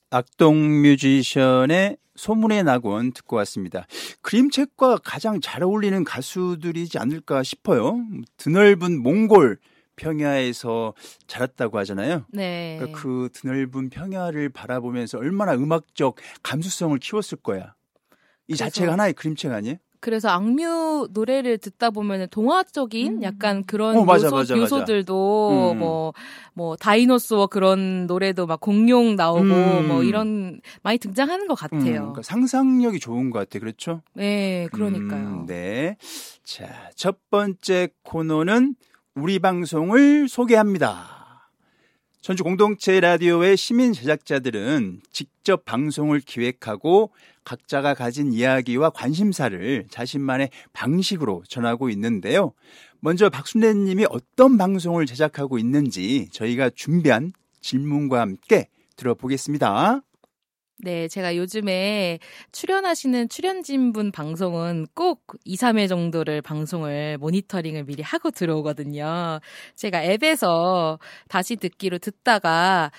악동 뮤지션의 소문의 낙원 듣고 왔습니다. 그림책과 가장 잘 어울리는 가수들이지 않을까 싶어요. 드넓은 몽골 평야에서 자랐다고 하잖아요. 네. 그러니까 그 드넓은 평야를 바라보면서 얼마나 음악적 감수성을 키웠을 거야. 이 자체가 하나의 그림책 아니에요? 그래서 악뮤 노래를 듣다 보면 동화적인 약간 그런 맞아. 요소들도 뭐 다이노소어 그런 노래도 막 공룡 나오고 뭐 이런 많이 등장하는 것 같아요. 그러니까 상상력이 좋은 것 같아요. 그렇죠? 네, 그러니까요. 네. 자, 첫 번째 코너는 우리 방송을 소개합니다. 전주 공동체 라디오의 시민 제작자들은 직접 방송을 기획하고 각자가 가진 이야기와 관심사를 자신만의 방식으로 전하고 있는데요. 먼저 박순례 님이 어떤 방송을 제작하고 있는지 저희가 준비한 질문과 함께 들어보겠습니다. 네, 제가 요즘에 출연하시는 출연진분 방송은 꼭 2, 3회 정도를 방송을 모니터링을 미리 하고 들어오거든요. 제가 앱에서 다시 듣기로 듣다가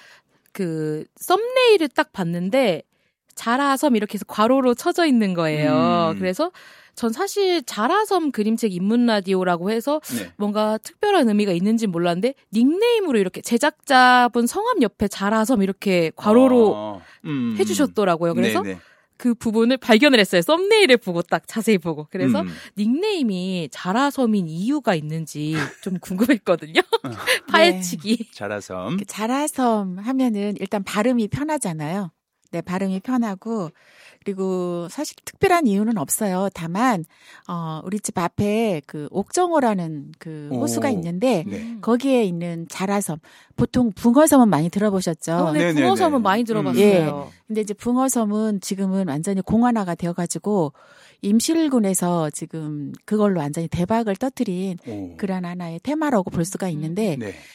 그 썸네일을 딱 봤는데 자라섬 이렇게 해서 괄호로 쳐져 있는 거예요. 그래서 전 사실 자라섬 그림책 입문 라디오라고 해서 뭔가 특별한 의미가 있는지 몰랐는데 닉네임으로 이렇게 제작자분 성함 옆에 자라섬 이렇게 괄호로 해주셨더라고요. 그래서 그 부분을 발견을 했어요. 썸네일을 보고 딱 자세히 보고. 그래서 닉네임이 자라섬인 이유가 있는지 좀 궁금했거든요. 파헤치기. 네. 자라섬. 자라섬 하면은 일단 발음이 편하잖아요. 네, 발음이 편하고 그리고 사실 특별한 이유는 없어요. 다만 우리 집 앞에 그 옥정호라는 그 호수가 있는데 거기에 있는 자라섬, 보통 붕어섬은 많이 들어보셨죠? 네, 붕어섬은 많이 들어봤어요. 예. 근데 이제 붕어섬은 지금은 완전히 공원화가 되어가지고 임실군에서 지금 그걸로 완전히 대박을 터뜨린 그런 하나의 테마라고 볼 수가 있는데.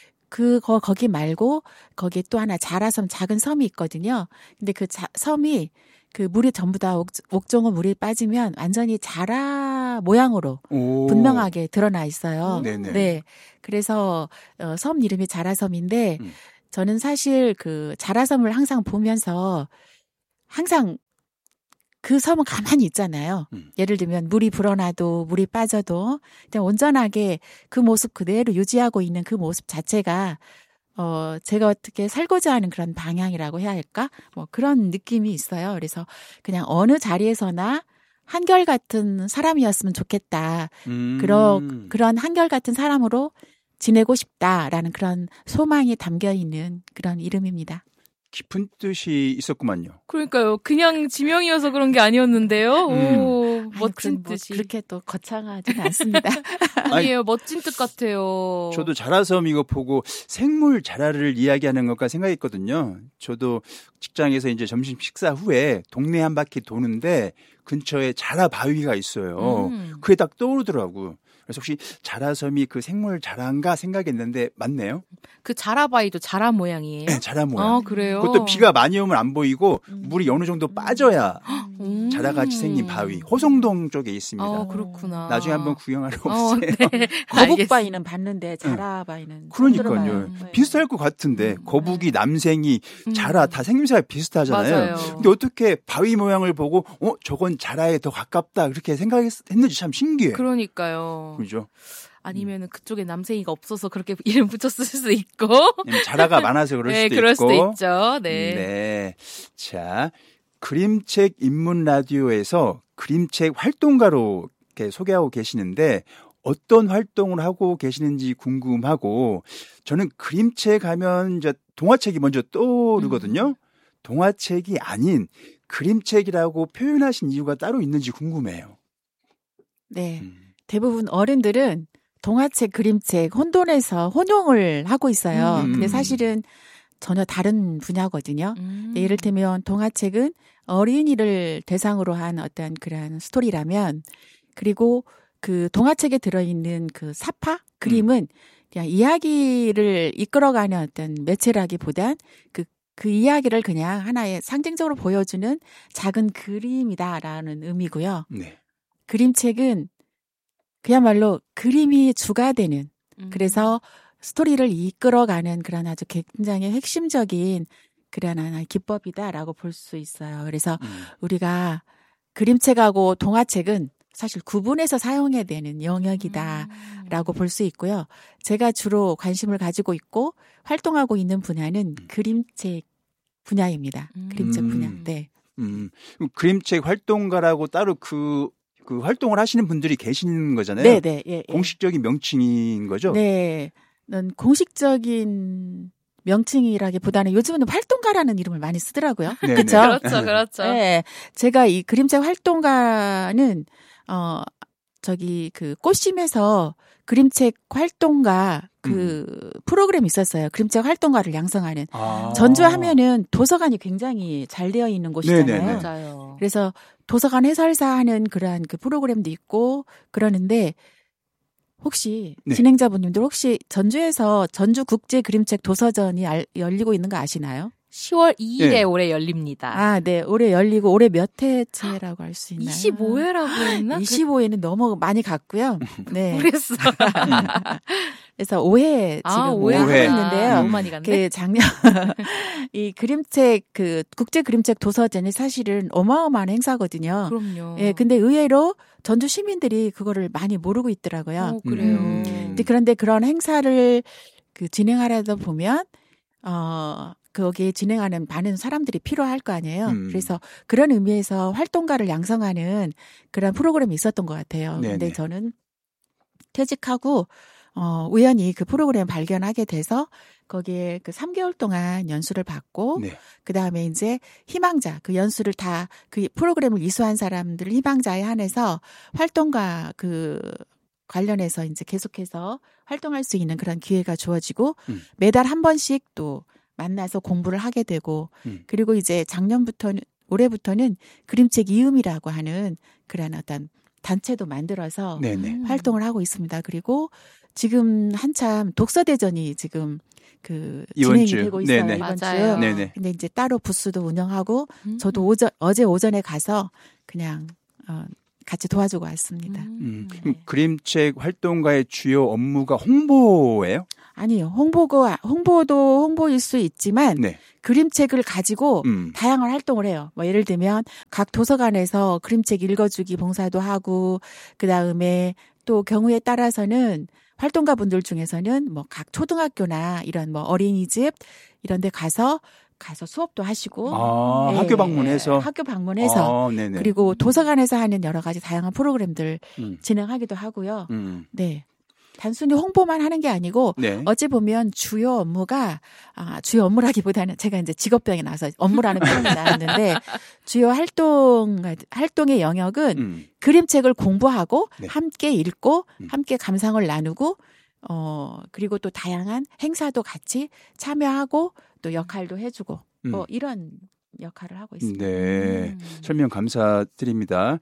거기 말고 거기에 또 하나 자라섬 작은 섬이 있거든요. 근데 그 섬이 그 물이 전부 다 옥정호 물이 빠지면 완전히 자라 모양으로 분명하게 드러나 있어요. 네. 그래서 섬 이름이 자라섬인데 저는 사실 그 자라섬을 항상 보면서 항상 그 섬은 가만히 있잖아요. 예를 들면 물이 불어나도 물이 빠져도 그냥 온전하게 그 모습 그대로 유지하고 있는 그 모습 자체가 제가 어떻게 살고자 하는 그런 방향이라고 해야 할까? 뭐 그런 느낌이 있어요. 그래서 그냥 어느 자리에서나 한결같은 사람이었으면 좋겠다. 그런 한결같은 사람으로 지내고 싶다라는 그런 소망이 담겨 있는 그런 이름입니다. 깊은 뜻이 있었구만요. 그러니까요. 그냥 지명이어서 그런 게 아니었는데요. 오, 멋진 뜻이. 그렇게 또 거창하지는 않습니다. 아니에요. 멋진 뜻 같아요. 저도 자라섬 이거 보고 생물 자라를 이야기하는 것과 생각했거든요. 저도 직장에서 이제 점심 식사 후에 동네 한 바퀴 도는데 근처에 자라 바위가 있어요. 그게 딱 떠오르더라고요. 그래서 혹시 자라섬이 그 생물 자라인가 생각했는데 맞네요. 그 자라바위도 자라 모양이에요? 네, 자라 모양. 그래요? 그것도 비가 많이 오면 안 보이고 물이 어느 정도 빠져야 자라같이 생긴 바위. 호성동 쪽에 있습니다. 그렇구나. 나중에 한번 구경하러 오세요. 네. 거북바위는 봤는데 자라바위는 그러니까요. 비슷할 것 같은데 거북이, 남생이, 자라 다 생김새가 비슷하잖아요. 맞아요. 근데 어떻게 바위 모양을 보고 저건 자라에 더 가깝다 그렇게 생각했는지 참 신기해요. 그러니까요. 그죠? 아니면은 그쪽에 남생이가 없어서 그렇게 이름 붙였을 수도 있고. 자라가 많아서 그럴 수도 그럴 있고. 수도 있죠. 네. 자, 그림책 입문 라디오에서 그림책 활동가로 이렇게 소개하고 계시는데 어떤 활동을 하고 계시는지 궁금하고 저는 그림책 하면 이제 동화책이 먼저 떠오르거든요. 동화책이 아닌 그림책이라고 표현하신 이유가 따로 있는지 궁금해요. 네. 대부분 어른들은 동화책, 그림책 혼돈해서 혼용을 하고 있어요. 근데 사실은 전혀 다른 분야거든요. 네, 예를 들면 동화책은 어린이를 대상으로 한 어떤 그런 스토리라면 그리고 그 동화책에 들어있는 그 사파, 그림은 그냥 이야기를 이끌어가는 어떤 매체라기보단 그 이야기를 그냥 하나의 상징적으로 보여주는 작은 그림이다라는 의미고요. 네. 그림책은 그야말로 그림이 주가 되는 그래서 스토리를 이끌어가는 그런 아주 굉장히 핵심적인 그런 하나의 기법이다라고 볼 수 있어요. 그래서 우리가 그림책하고 동화책은 사실 구분해서 사용해야 되는 영역이다라고 볼 수 있고요. 제가 주로 관심을 가지고 있고 활동하고 있는 분야는 그림책 분야입니다. 그림책 분야. 네. 그림책 활동가라고 따로 그 활동을 하시는 분들이 계시는 거잖아요. 네. 예. 공식적인 명칭인 거죠? 네. 공식적인 명칭이라기보다는 요즘은 활동가라는 이름을 많이 쓰더라고요. 그렇죠? 그렇죠. 네. 제가 이 그림책 활동가는 그 꽃심에서 그림책 활동가 프로그램이 있었어요. 그림책 활동가를 양성하는. 전주 하면은 도서관이 굉장히 잘 되어 있는 곳이잖아요. 네네네. 맞아요. 그래서 도서관 해설사 하는 그러한 그 프로그램도 있고 그러는데 혹시 진행자분님들 혹시 전주에서 전주국제 그림책 도서전이 열리고 있는 거 아시나요? 10월 2일에 올해 열립니다. 네. 올해 열리고 올해 몇 회째라고 할 수 있나요? 25회라고 했나? 25회는 너무 많이 갔고요. 네. 모르겠어. 그래서 5회 지금 하고 있는데요. 너무 많이 갔네. 작년 이 그림책 국제 그림책 도서전이 사실은 어마어마한 행사거든요. 그럼요. 예, 근데 의외로 전주 시민들이 그거를 많이 모르고 있더라고요. 그래요. 그런데 그런 행사를 진행하려다 보면 거기에 진행하는 많은 사람들이 필요할 거 아니에요. 그래서 그런 의미에서 활동가를 양성하는 그런 프로그램이 있었던 것 같아요. 근데 저는 퇴직하고 우연히 그 프로그램 발견하게 돼서 거기에 3개월 동안 연수를 받고 그다음에 이제 희망자 그 연수를 다 그 프로그램을 이수한 사람들을 희망자에 한해서 활동가 관련해서 이제 계속해서 활동할 수 있는 그런 기회가 주어지고 매달 한 번씩 또 만나서 공부를 하게 되고 그리고 이제 올해부터는 그림책 이음이라고 하는 그런 어떤 단체도 만들어서 활동을 하고 있습니다. 그리고 지금 한참 독서대전이 지금 진행이 되고 있어요. 이번 주. 근데 이제 따로 부스도 운영하고 저도 어제 오전에 가서 그냥 같이 도와주고 왔습니다. 그림책 활동가의 주요 업무가 홍보예요? 아니요. 홍보도 홍보일 수 있지만 그림책을 가지고 다양한 활동을 해요. 뭐 예를 들면 각 도서관에서 그림책 읽어주기 봉사도 하고 그다음에 또 경우에 따라서는 활동가 분들 중에서는 뭐 각 초등학교나 이런 뭐 어린이집 이런 데 가서 수업도 하시고 학교 방문해서 그리고 도서관에서 하는 여러 가지 다양한 프로그램들 진행하기도 하고요. 네. 단순히 홍보만 하는 게 아니고 어찌 보면 주요 업무라기보다는 제가 이제 직업병이 나서 업무라는 표현이 나왔는데 주요 활동의 영역은 그림책을 공부하고 함께 읽고 함께 감상을 나누고 그리고 또 다양한 행사도 같이 참여하고 또 역할도 해주고 뭐 이런 역할을 하고 있습니다. 네, 설명 감사드립니다.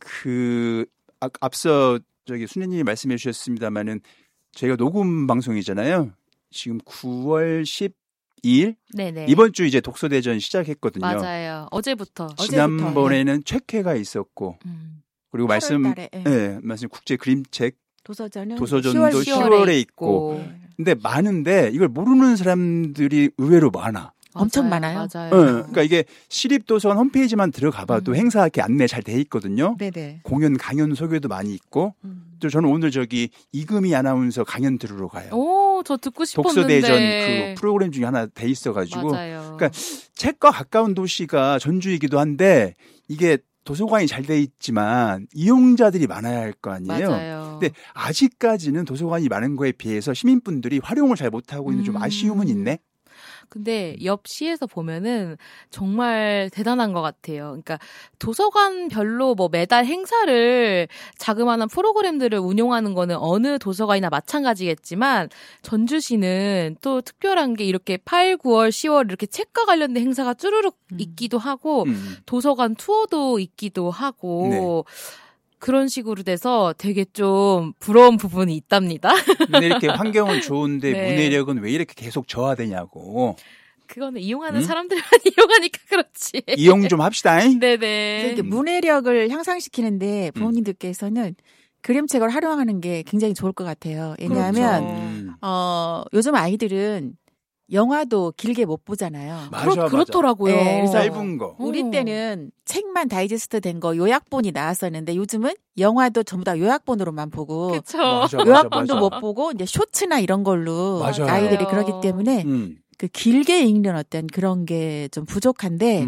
앞서 순혜님이 말씀해 주셨습니다마는 저희가 녹음 방송이잖아요. 지금 9월 12일 이번 주 이제 독서대전 시작했거든요. 맞아요. 어제부터. 지난번에는 책회가 있었고 그리고 말씀 국제 그림책 도서전도 10월에 있고. 근데 많은데 이걸 모르는 사람들이 의외로 많아. 엄청 많아요. 맞아요. 그러니까 이게 시립도서관 홈페이지만 들어가봐도 행사 이렇게 안내 잘 돼 있거든요. 네네. 공연, 강연 소개도 많이 있고. 또 저는 오늘 이금희 아나운서 강연 들으러 가요. 오, 저 듣고 싶었는데. 독서대전 프로그램 중에 하나 돼 있어가지고. 맞아요. 그러니까 책과 가까운 도시가 전주이기도 한데 이게 도서관이 잘 돼 있지만 이용자들이 많아야 할 거 아니에요. 맞아요. 근데 아직까지는 도서관이 많은 거에 비해서 시민분들이 활용을 잘 못하고 있는 좀 아쉬움은 있네. 근데 옆 시에서 보면은 정말 대단한 것 같아요. 그러니까 도서관별로 뭐 매달 행사를 자그마한 프로그램들을 운용하는 거는 어느 도서관이나 마찬가지겠지만 전주시는 또 특별한 게 이렇게 8, 9월, 10월 이렇게 책과 관련된 행사가 쭈루룩 있기도 하고 도서관 투어도 있기도 하고 그런 식으로 돼서 되게 좀 부러운 부분이 있답니다. 근데 이렇게 환경은 좋은데 문해력은 왜 이렇게 계속 저하되냐고. 그거는 이용하는 사람들만 이용하니까 그렇지. 이용 좀 합시다. 네네. 이렇게 문해력을 향상시키는데 부모님들께서는 그림책을 활용하는 게 굉장히 좋을 것 같아요. 왜냐하면 요즘 아이들은 영화도 길게 못 보잖아요. 맞아. 그렇더라고요. 네, 그래서 짧은 거. 우리 때는 책만 다이제스트 된 거 요약본이 나왔었는데 요즘은 영화도 전부 다 요약본으로만 보고 그쵸. 요약본도 못 보고 이제 쇼츠나 이런 걸로 맞아요. 아이들이 그러기 때문에 그 길게 읽는 어떤 그런 게 좀 부족한데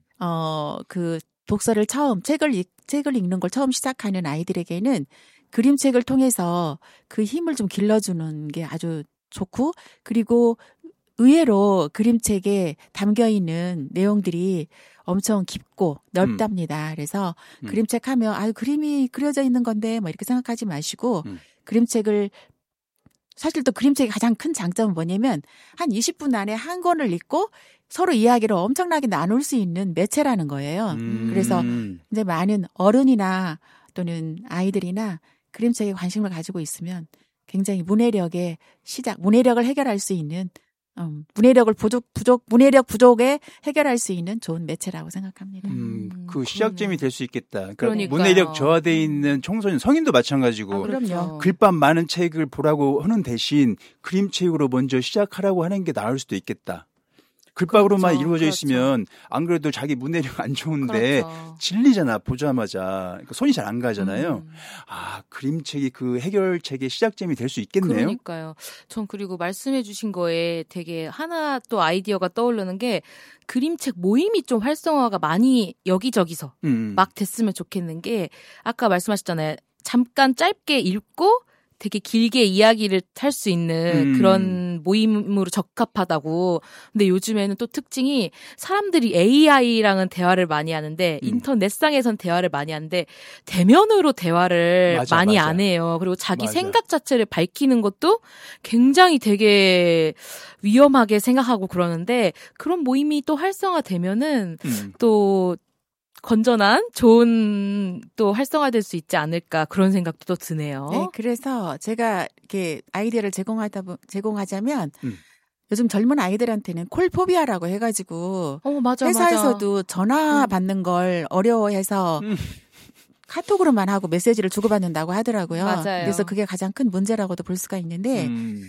그 독서를 책을 읽는 걸 처음 시작하는 아이들에게는 그림책을 통해서 그 힘을 좀 길러주는 게 아주 좋고 그리고 의외로 그림책에 담겨 있는 내용들이 엄청 깊고 넓답니다. 그래서 그림책 하면 그림이 그려져 있는 건데 뭐 이렇게 생각하지 마시고 그림책을 사실 또 그림책의 가장 큰 장점은 뭐냐면 한 20분 안에 한 권을 읽고 서로 이야기를 엄청나게 나눌 수 있는 매체라는 거예요. 그래서 이제 많은 어른이나 또는 아이들이나 그림책에 관심을 가지고 있으면 굉장히 문해력을 해결할 수 있는 문해력 부족에 해결할 수 있는 좋은 매체라고 생각합니다. 그 시작점이 될 수 있겠다. 그러니까 문해력 저하돼 있는 청소년, 성인도 마찬가지고. 그럼요. 글밥 많은 책을 보라고 하는 대신 그림책으로 먼저 시작하라고 하는 게 나을 수도 있겠다. 글밥으로만 이루어져 있으면 안 그래도 자기 문해력 안 좋은데 질리잖아. 보자마자. 그러니까 손이 잘 안 가잖아요. 그림책이 그 해결책의 시작점이 될 수 있겠네요. 그러니까요. 전 그리고 말씀해 주신 거에 되게 하나 또 아이디어가 떠오르는 게 그림책 모임이 좀 활성화가 많이 여기저기서 막 됐으면 좋겠는 게 아까 말씀하셨잖아요. 잠깐 짧게 읽고 되게 길게 이야기를 할 수 있는 그런 모임으로 적합하다고. 근데 요즘에는 또 특징이 사람들이 AI랑은 대화를 많이 하는데 인터넷상에선 대화를 많이 하는데 대면으로 대화를 많이 안 해요. 그리고 자기 생각 자체를 밝히는 것도 굉장히 되게 위험하게 생각하고 그러는데 그런 모임이 또 활성화되면은 또 건전한 좋은 또 활성화될 수 있지 않을까 그런 생각도 또 드네요. 네, 그래서 제가 이렇게 아이디어를 제공하자면 요즘 젊은 아이들한테는 콜포비아라고 해가지고 회사에서도 전화 받는 걸 어려워해서 카톡으로만 하고 메시지를 주고받는다고 하더라고요. 맞아요. 그래서 그게 가장 큰 문제라고도 볼 수가 있는데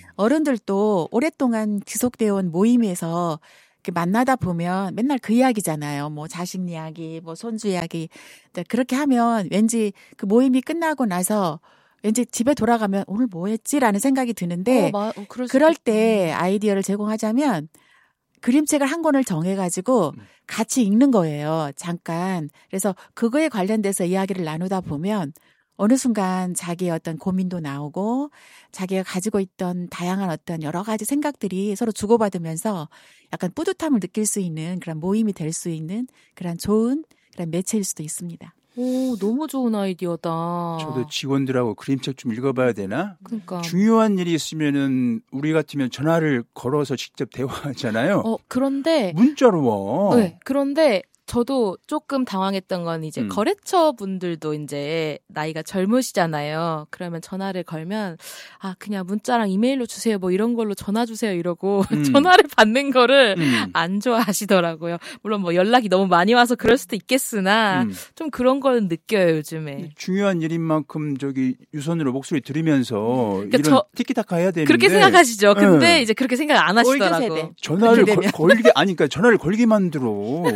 어른들도 오랫동안 지속되어 온 모임에서 만나다 보면 맨날 그 이야기잖아요. 뭐 자식 이야기, 뭐 손주 이야기. 그렇게 하면 왠지 그 모임이 끝나고 나서 왠지 집에 돌아가면 오늘 뭐 했지라는 생각이 드는데 그럴 때 아이디어를 제공하자면 그림책을 한 권을 정해가지고 같이 읽는 거예요. 잠깐. 그래서 그거에 관련돼서 이야기를 나누다 보면 어느 순간 자기의 어떤 고민도 나오고 자기가 가지고 있던 다양한 어떤 여러 가지 생각들이 서로 주고받으면서 약간 뿌듯함을 느낄 수 있는 그런 모임이 될 수 있는 그런 좋은 그런 매체일 수도 있습니다. 오, 너무 좋은 아이디어다. 저도 직원들하고 그림책 좀 읽어봐야 되나? 그러니까. 중요한 일이 있으면은 우리 같으면 전화를 걸어서 직접 대화하잖아요. 그런데 문자로 와. 네, 그런데 저도 조금 당황했던 건 이제 거래처 분들도 이제 나이가 젊으시잖아요. 그러면 전화를 걸면 그냥 문자랑 이메일로 주세요. 뭐 이런 걸로 전화 주세요 이러고 전화를 받는 거를 안 좋아하시더라고요. 물론 뭐 연락이 너무 많이 와서 그럴 수도 있겠으나 좀 그런 걸 느껴요 요즘에. 중요한 일인 만큼 유선으로 목소리 들으면서 그러니까 이런 티키타카 해야 되는데 그렇게 생각하시죠. 근데 이제 그렇게 생각 안 하시더라고. 전화를 그러니까 전화를 걸게 만들어.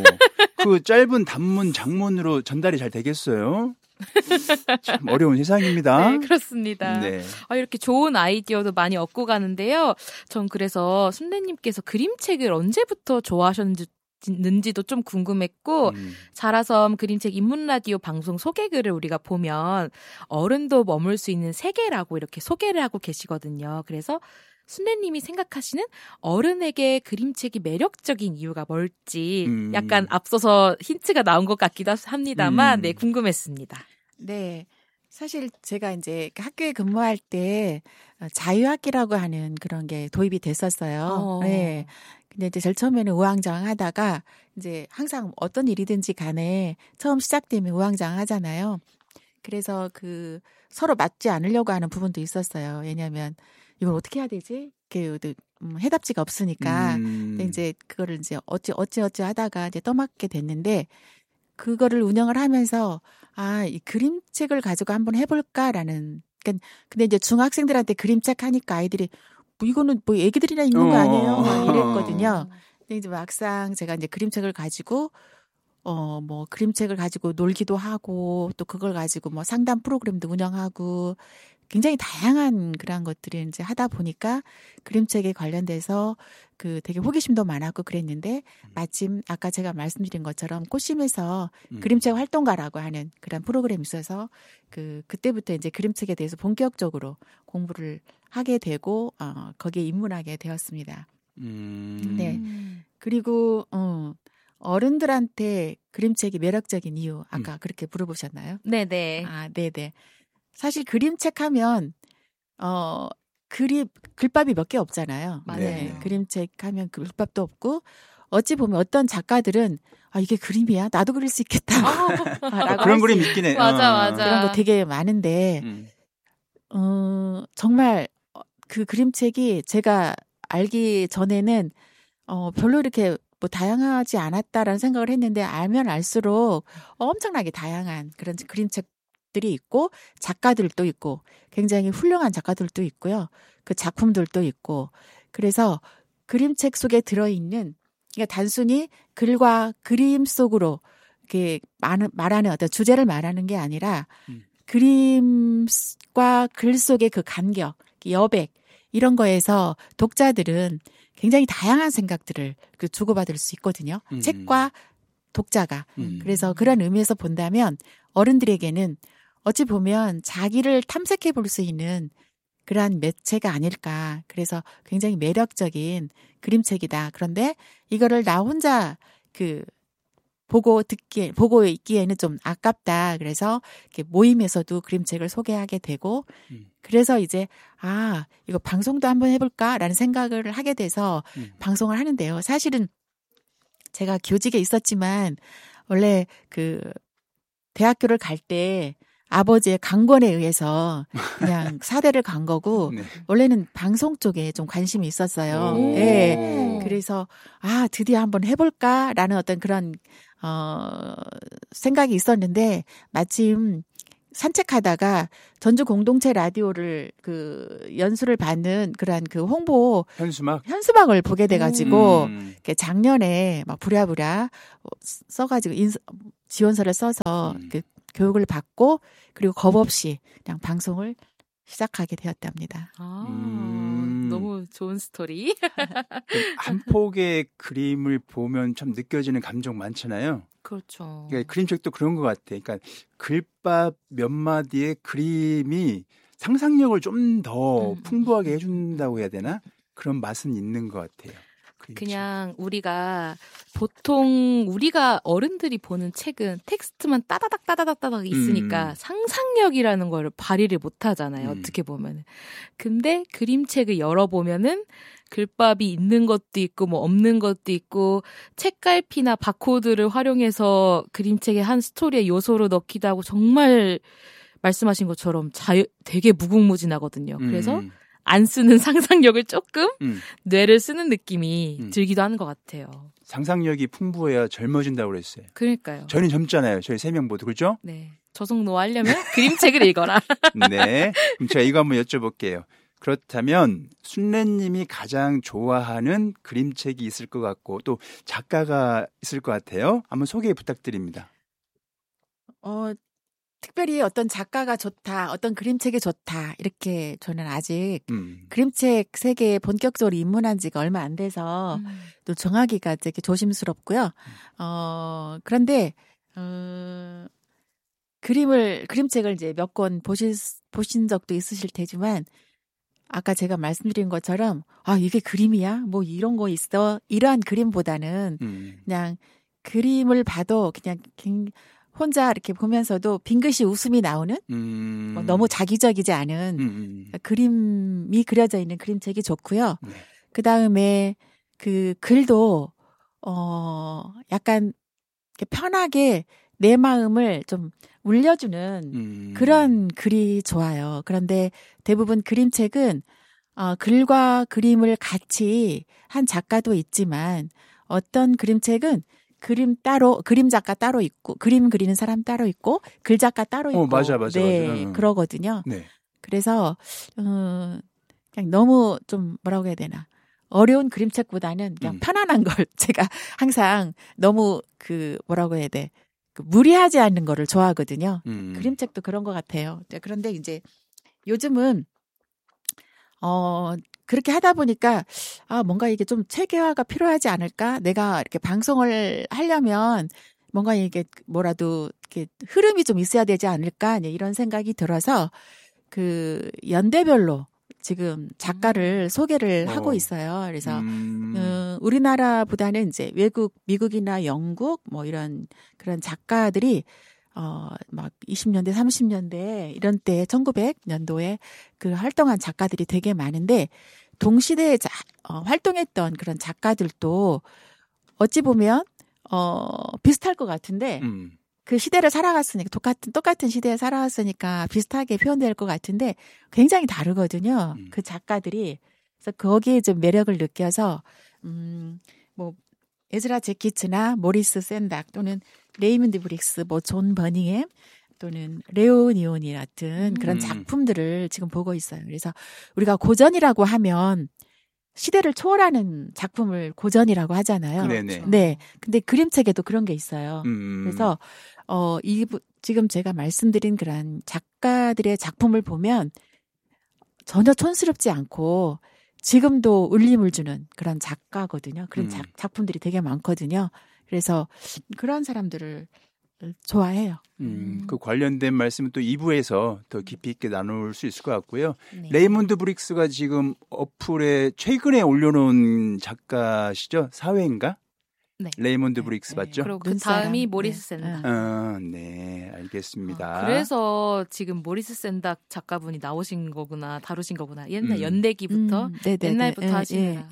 그 짧은 단문, 장문으로 전달이 잘 되겠어요? 참 어려운 세상입니다. 네, 그렇습니다. 네. 이렇게 좋은 아이디어도 많이 얻고 가는데요. 전 그래서 순례님께서 그림책을 언제부터 좋아하셨는지도 좀 궁금했고 자라섬 그림책 입문라디오 방송 소개글을 우리가 보면 어른도 머물 수 있는 세계라고 이렇게 소개를 하고 계시거든요. 그래서 순례님이 생각하시는 어른에게 그림책이 매력적인 이유가 뭘지 약간 앞서서 힌트가 나온 것 같기도 합니다만 네, 궁금했습니다. 네. 사실 제가 이제 학교에 근무할 때 자유학기라고 하는 그런 게 도입이 됐었어요. 네. 근데 이제 제일 처음에는 우왕좌왕하다가 이제 항상 어떤 일이든지 간에 처음 시작되면 우왕좌왕하잖아요. 그래서 서로 맞지 않으려고 하는 부분도 있었어요. 왜냐하면 이걸 어떻게 해야 되지? 해답지가 없으니까. 근데 이제 그거를 이제 어찌 하다가 이제 떠맡게 됐는데 그거를 운영을 하면서 이 그림책을 가지고 한번 해볼까라는. 근데 이제 중학생들한테 그림책 하니까 아이들이 뭐 이거는 뭐 애기들이나 읽는 거 아니에요? 막 이랬거든요. 근데 이제 막상 제가 이제 그림책을 가지고 뭐 그림책을 가지고 놀기도 하고 또 그걸 가지고 뭐 상담 프로그램도 운영하고 굉장히 다양한 그런 것들을 이제 하다 보니까 그림책에 관련돼서 그 되게 호기심도 많았고 그랬는데 마침 아까 제가 말씀드린 것처럼 꽃심에서 그림책 활동가라고 하는 그런 프로그램이 있어서 그때부터 이제 그림책에 대해서 본격적으로 공부를 하게 되고 거기에 입문하게 되었습니다. 네. 그리고 어른들한테 그림책이 매력적인 이유 아까 그렇게 물어보셨나요? 네네. 네네. 사실 그림책 하면 글밥이 몇 개 없잖아요. 맞아요. 네. 그림책 하면 글밥도 없고 어찌 보면 어떤 작가들은 이게 그림이야? 나도 그릴 수 있겠다. 그런 그림 있긴 해. 맞아. 그런 거 되게 많은데 정말 그 그림책이 제가 알기 전에는 별로 이렇게 뭐 다양하지 않았다라는 생각을 했는데 알면 알수록 엄청나게 다양한 그런 그림책들이 있고 작가들도 있고 굉장히 훌륭한 작가들도 있고요. 그 작품들도 있고 그래서 그림책 속에 들어있는 그러니까 단순히 글과 그림 속으로 이렇게 말하는 어떤 주제를 말하는 게 아니라 그림과 글 속의 그 간격, 여백 이런 거에서 독자들은 굉장히 다양한 생각들을 주고받을 수 있거든요. 책과 독자가. 그래서 그런 의미에서 본다면 어른들에게는 어찌 보면 자기를 탐색해 볼 수 있는 그러한 매체가 아닐까. 그래서 굉장히 매력적인 그림책이다. 그런데 이거를 나 혼자 보고 있기에는 좀 아깝다. 그래서 이렇게 모임에서도 그림책을 소개하게 되고, 그래서 이제, 이거 방송도 한번 해볼까라는 생각을 하게 돼서 방송을 하는데요. 사실은 제가 교직에 있었지만, 원래 대학교를 갈 때 아버지의 강권에 의해서 그냥 사대를 간 거고, 네. 원래는 방송 쪽에 좀 관심이 있었어요. 네. 그래서, 드디어 한번 해볼까라는 어떤 그런, 생각이 있었는데, 마침 산책하다가 전주 공동체 라디오를 연수를 받는 그러한 홍보 현수막을 보게 돼가지고 작년에 막 부랴부랴 써가지고 지원서를 써서 교육을 받고 그리고 겁 없이 그냥 방송을 시작하게 되었답니다. 너무 좋은 스토리. 한 폭의 그림을 보면 참 느껴지는 감정 많잖아요. 그렇죠. 그러니까 그림책도 그런 것 같아. 그러니까 글밥 몇 마디의 그림이 상상력을 좀 더 풍부하게 해준다고 해야 되나? 그런 맛은 있는 것 같아요. 그냥 우리가 어른들이 보는 책은 텍스트만 따다닥 있으니까 상상력이라는 걸 발휘를 못 하잖아요. 어떻게 보면은. 근데 그림책을 열어보면은 글밥이 있는 것도 있고 뭐 없는 것도 있고 책갈피나 바코드를 활용해서 그림책의 한 스토리의 요소로 넣기도 하고 정말 말씀하신 것처럼 되게 무궁무진하거든요. 그래서 안 쓰는 상상력을 조금 뇌를 쓰는 느낌이 들기도 하는 것 같아요. 상상력이 풍부해야 젊어진다고 그랬어요. 그러니까요. 저희는 젊잖아요. 저희 3명 모두. 그렇죠? 네. 저속노 하려면 그림책을 읽어라. 네. 그럼 제가 이거 한번 여쭤볼게요. 그렇다면 순례님이 가장 좋아하는 그림책이 있을 것 같고 또 작가가 있을 것 같아요. 한번 소개 부탁드립니다. 특별히 어떤 작가가 좋다, 어떤 그림책이 좋다 이렇게 저는 아직 그림책 세계에 본격적으로 입문한 지가 얼마 안 돼서 또 정하기가 되게 조심스럽고요. 그런데 그림책을 이제 몇 권 보신 적도 있으실 테지만 아까 제가 말씀드린 것처럼 이게 그림이야? 뭐 이런 거 있어? 이러한 그림보다는 그냥 그림을 봐도 그냥 혼자 이렇게 보면서도 빙긋이 웃음이 나오는 너무 자기적이지 않은 그림이 그려져 있는 그림책이 좋고요. 네. 그다음에 글도 약간 편하게 내 마음을 좀 울려주는 그런 글이 좋아요. 그런데 대부분 그림책은 글과 그림을 같이 한 작가도 있지만 어떤 그림책은 그림 작가 따로 있고, 그림 그리는 사람 따로 있고, 글 작가 따로 있고. 맞아. 네, 그러거든요. 네. 그래서, 그냥 그냥 너무 좀 뭐라고 해야 되나. 어려운 그림책보다는 그냥 편안한 걸 제가 항상 너무 뭐라고 해야 돼. 무리하지 않는 거를 좋아하거든요. 그림책도 그런 것 같아요. 그런데 이제 요즘은 그렇게 하다 보니까 뭔가 이게 좀 체계화가 필요하지 않을까? 내가 이렇게 방송을 하려면 뭔가 이게 뭐라도 이렇게 흐름이 좀 있어야 되지 않을까? 이런 생각이 들어서 연대별로 지금 작가를 소개를 하고 있어요. 그래서 우리나라보다는 이제 미국이나 영국 뭐 이런 그런 작가들이 막 20년대, 30년대 이런 때 1900년도에 활동한 작가들이 되게 많은데 동시대에 활동했던 그런 작가들도 어찌 보면 비슷할 것 같은데 그 시대를 살아갔으니까 똑같은 시대에 살아왔으니까 비슷하게 표현될 것 같은데 굉장히 다르거든요. 그 작가들이. 그래서 거기에 좀 매력을 느껴서 뭐 에즈라 제키츠나 모리스 샌닥 또는 레이먼드 브릭스, 뭐 존 버닝햄 또는 레오 니온이 같은 그런 작품들을 지금 보고 있어요. 그래서 우리가 고전이라고 하면 시대를 초월하는 작품을 고전이라고 하잖아요. 네네. 네. 근데 그림책에도 그런 게 있어요. 그래서 지금 제가 말씀드린 그런 작가들의 작품을 보면 전혀 촌스럽지 않고 지금도 울림을 주는 그런 작가거든요. 그런 작품들이 되게 많거든요. 그래서 그런 사람들을 좋아해요. 그 관련된 말씀은 또 2부에서 더 깊이 있게 나눌 수 있을 것 같고요. 네. 레이몬드 브릭스가 지금 어플에 최근에 올려놓은 작가시죠? 사회인가? 네. 레이몬드 브릭스 맞죠? 그리고 그 다음이 모리스 샌닥. 네, 알겠습니다. 그래서 지금 모리스 샌닥 작가분이 나오신 거구나, 다루신 거구나. 옛날 연대기부터 옛날부터 하시느라.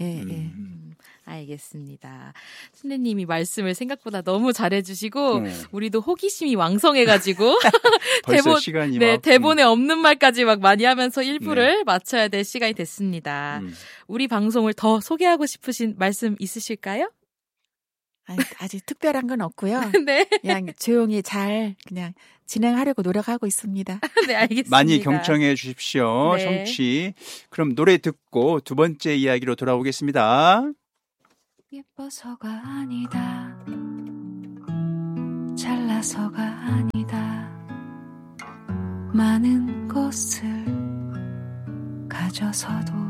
알겠습니다. 선생님이 말씀을 생각보다 너무 잘해주시고 우리도 호기심이 왕성해가지고 벌써 시간이 대본에 없는 말까지 막 많이 하면서 1부를 마쳐야 될 시간이 됐습니다. 우리 방송을 더 소개하고 싶으신 말씀 있으실까요? 아직 특별한 건 없고요. 네. 그냥 조용히 잘 그냥 진행하려고 노력하고 있습니다. 네, 알겠습니다. 많이 경청해 주십시오. 네. 청취. 그럼 노래 듣고 두 번째 이야기로 돌아오겠습니다. 예뻐서가 아니다. 잘나서가 아니다. 많은 것을 가져서도